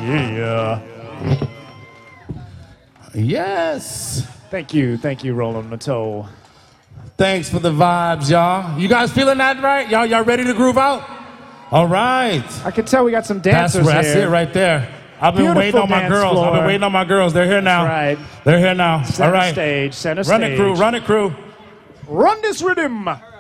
Yeah. Yes. Thank you, Roland Matteau. Thanks for the vibes, y'all. You guys feeling that right? Y'all ready to groove out? All right. I can tell we got some dancers That's here. it right there. I've been waiting on my girls. I've been waiting on my girls. They're here now. That's right. They're here now. Center All right. stage, center Run stage. it, crew. Run it, crew. Run this rhythm.